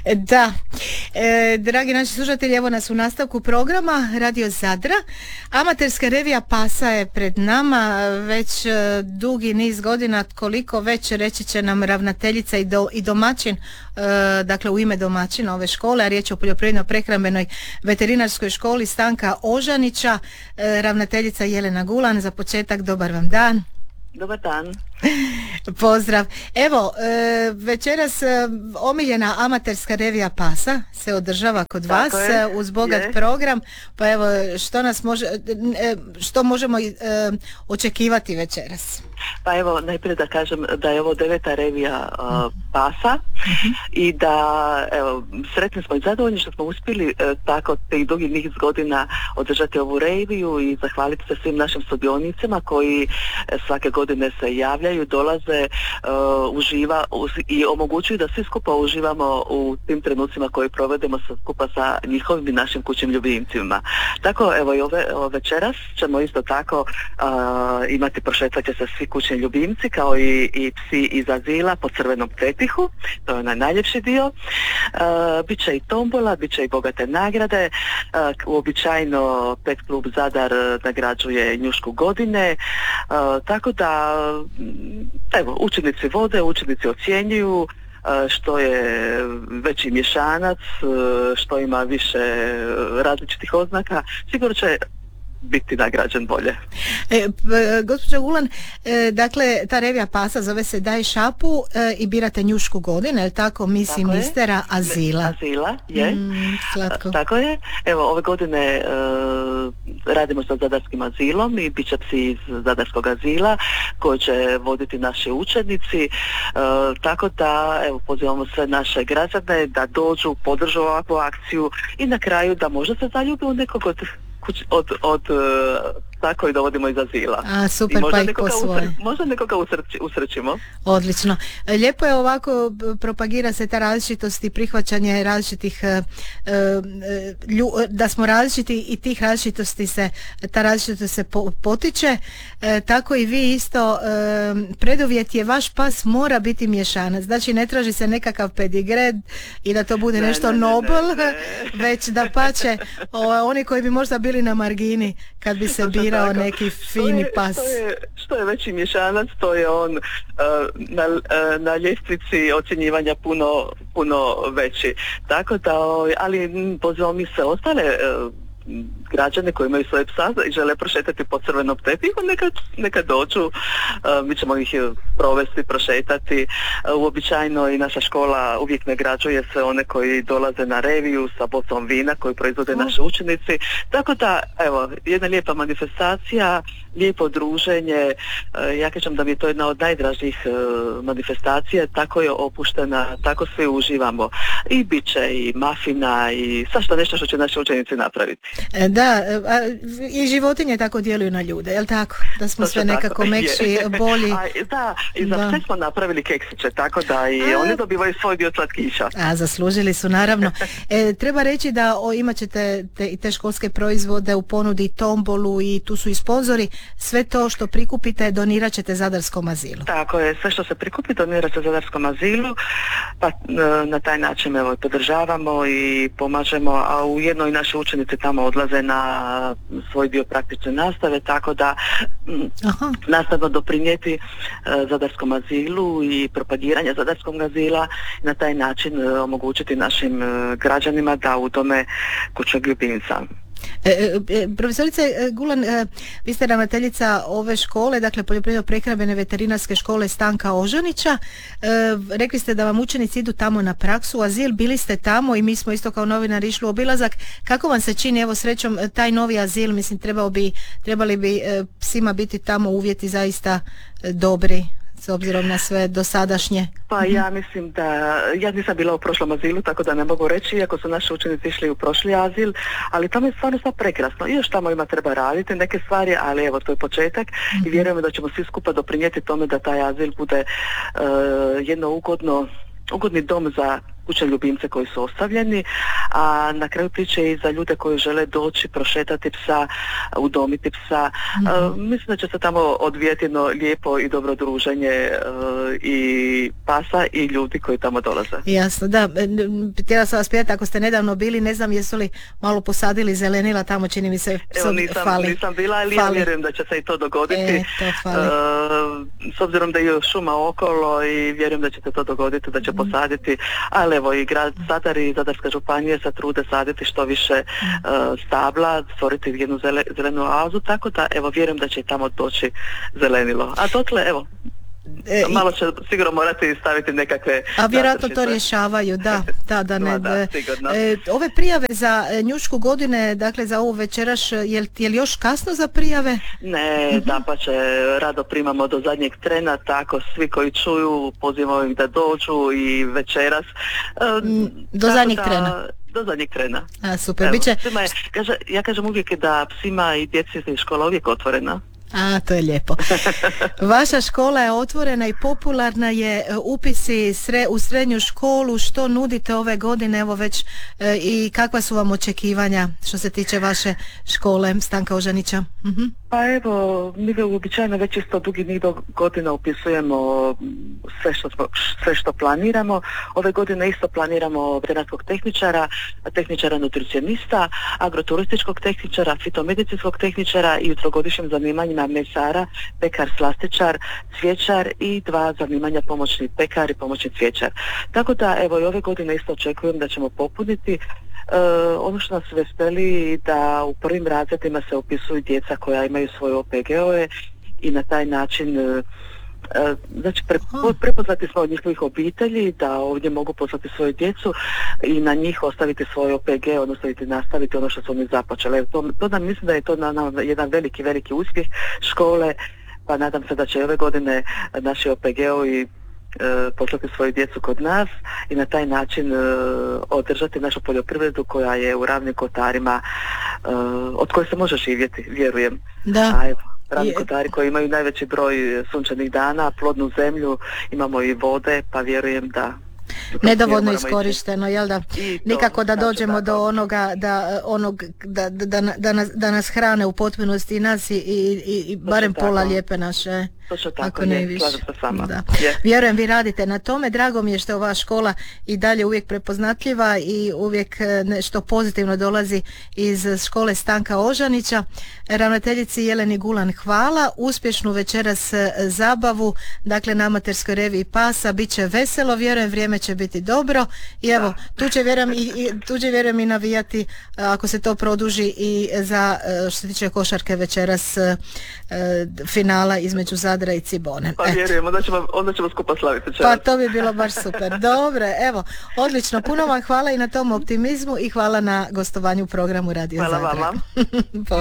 Da, dragi naši slušatelji, evo nas u nastavku programa Radio Zadra. Amaterska revija Pasa je pred nama već dugi niz godina, koliko već reći će nam ravnateljica i domaćin, dakle u ime domaćina ove škole, a riječ je o poljoprivredno-prehrambenoj veterinarskoj školi Stanka Ožanića, ravnateljica Jelena Gulan. Za početak, dobar vam dan. Dobar dan. Pozdrav. Evo, večeras omiljena amaterska revija Pasa se održava kod vas uz bogat program, pa evo što možemo očekivati večeras? Pa evo, najprije da kažem da je ovo 9. revija Pasa i da evo, sretni smo i zadovoljni što smo uspjeli tako tih dugi niz godina održati ovu reviju i zahvaliti se svim našim sudionicima koji svake godine se javljaju, dolaze, i omogućuju da svi skupa uživamo u tim trenucima koje provedemo skupa sa njihovim i našim kućnim ljubimcima. Tako evo i ove večeras ćemo isto tako imati prošetat će se svi kućni ljubimci kao i psi iz azila po crvenom tepihu, to je onaj najljepši dio. Biće i tombola, biće i bogate nagrade, uobičajeno Pet klub Zadar nagrađuje njušku godine, tako da evo, učenici vode, učenici ocjenjuju što je veći mješanac, što ima više različitih oznaka, sigurno će biti nagrađen bolje. Gospođo Gulan, dakle ta revija Pasa zove se Daj šapu i birate njušku godinu, je li tako? Misi mistera azila. Azila, je. Slatko. Tako je. Evo, ove godine radimo sa Zadarskim azilom i bit će psi iz Zadarskog azila koji će voditi naši učenici, tako da evo, pozivamo sve naše građane da dođu, podržu ovakvu akciju i na kraju da možda se zaljube u nekog od tako i dovodimo iz azila. Super, pa ih posvoje. Možda nekoga usrećimo. Odlično. Lijepo je ovako, propagira se ta različitost i prihvaćanje različitih, da smo različiti i tih različitosti ta različitost se potiče. Tako i vi isto, preduvjet je vaš pas mora biti mješanac. Znači ne traži se nekakav pedigre i da to bude nešto nobel, već da pače oni koji bi možda bili na margini kad bi se birao neki fini pas. Što je veći mješanac, to je on na ljestvici ocjenjivanja puno veći. Tako da, ali pozivamo mi se ostale građane koji imaju svoje psa i žele prošetati po crvenom tepihu, neka dođu, mi ćemo ih provesti, prošetati. Uobičajeno i naša škola uvijek nagrađuje sve one koji dolaze na reviju sa bocom vina koju proizvode naši učenici. Tako da, evo, jedna lijepa manifestacija, lijepo druženje, ja kažem da mi je to jedna od najdražih manifestacija, tako je opuštena, tako svi uživamo. I bit će i mafina i svašta nešto što će naši učenici napraviti. Da, i životinje tako djeluju na ljude, je li tako? Da smo sve nekako mekši, bolji. Da, i za sve smo napravili keksiće, tako da i oni dobivaju svoj dio slatkiša. Zaslužili su, naravno. Treba reći da imat ćete te školske proizvode u ponudi, tombolu i tu su i sponzori. Sve to što prikupite donirat ćete Zadarskom azilu. Tako je, sve što se prikupi donirat će Zadarskom azilu, pa na taj način evo podržavamo i pomažemo, a ujedno i naši učenici tamo odlaze na svoj dio praktične nastave, tako da nastavno doprinijeti Zadarskom azilu i propagiranje Zadarskog azila i na taj način omogućiti našim građanima da udome kućnog ljubimca. Profesorice Gulan, vi ste ravnateljica ove škole, dakle poljoprivredno-prehrambene veterinarske škole Stanka Ožanića. Rekli ste da vam učenici idu tamo na praksu, azil, bili ste tamo i mi smo isto kao novinari išli u obilazak. Kako vam se čini, evo srećom, taj novi azil, mislim trebali bi svima biti tamo uvjeti zaista dobri s obzirom na sve dosadašnje? Pa ja mislim da, ja nisam bila u prošlom azilu, tako da ne mogu reći, iako su naši učenici išli u prošli azil, ali tamo je stvarno sve prekrasno i još tamo ima treba raditi neke stvari, ali evo to je početak i vjerujemo da ćemo svi skupa doprinijeti tome da taj azil bude jedno ugodni dom za kućne ljubimce koji su ostavljeni, a na kraju priče i za ljude koji žele doći, prošetati psa, udomiti psa. Mislim da će se tamo odvijeti jedno lijepo i dobro druženje i pasa i ljudi koji tamo dolaze. Jasno, da. Htjela sam vas pitati, ako ste nedavno bili, ne znam jesu li malo posadili zelenila tamo, čini mi se nisam bila, ali ja vjerujem da će se i to dogoditi. S obzirom da je šuma okolo i vjerujem da će se to dogoditi, da će posaditi, ali evo i grad Zadar i Zadarska županija se trude saditi što više stabla, stvoriti jednu zelenu oazu, tako da evo vjerujem da će i tamo doći zelenilo. A dotle evo malo će sigurno morati staviti nekakve... A vjerojatno to rješavaju, da. Ove prijave za Njušku godine, dakle za ovu večeraš, je li još kasno za prijave? Ne, dapače, rado primamo do zadnjeg trena, tako svi koji čuju pozivamo ih da dođu i večeras. Do zadnjeg trena? Do zadnjeg trena. A, super, biće... Ja kažem uvijek da psima i djeci je škola uvijek otvorena. A, to je lijepo. Vaša škola je otvorena i popularna je, upisi u srednju školu, što nudite ove godine, evo već, i kakva su vam očekivanja što se tiče vaše škole Stanka Ožanića? Pa evo, mi uobičajeno već isto dugi niz godina upisujemo sve što planiramo. Ove godine isto planiramo veterinarskog tehničara nutricionista, agroturističkog tehničara, fitomedicinskog tehničara i u trogodišnjim zanimanjima mesara, pekar, slastičar, cvjećar i 2 zanimanja pomoćni pekar i pomoćni cvjećar. Tako da evo i ove godine isto očekujem da ćemo popuniti. Ono što nas veseli da u prvim razredima se upisuju djeca koja imaju svoje OPG-ove i na taj način znači prepoznati smo od njihovih obitelji da ovdje mogu poslati svoju djecu i na njih ostaviti svoj OPG, odnosno nastaviti ono što su oni započeli. To nam mislim da je to jedan veliki uspjeh škole, pa nadam se da će ove godine naši OPG-ovi poslati svoju djecu kod nas i na taj način održati našu poljoprivredu koja je u Ravnim Kotarima, od koje se može živjeti, vjerujem. Da. Ravni Kotari koji imaju najveći broj sunčanih dana, plodnu zemlju, imamo i vode, pa vjerujem da nedovoljno iskorišteno, jel da? Nikako da dođemo do onoga da nas hrane u potpunosti i nas i barem pola lijepe naše. Ako ne više. Da. Vjerujem vi radite na tome. Drago mi je što je ova škola i dalje uvijek prepoznatljiva i uvijek nešto pozitivno dolazi iz škole Stanka Ožanića. Ravnateljici Jeleni Gulan hvala. Uspješnu večeras zabavu, dakle na amaterskoj reviji pasa. Biće veselo, vjerujem vrijeme će biti dobro i evo, tu će vjerujem i navijati ako se to produži i za što se tiče košarke večeras finala između Zadra i Cibone. Pa vjerujem, onda ćemo skupa slaviti. Pa to bi bilo baš super. Dobro, evo, odlično. Puno vam hvala i na tom optimizmu i hvala na gostovanju u programu Radio Zadra. Hvala vama.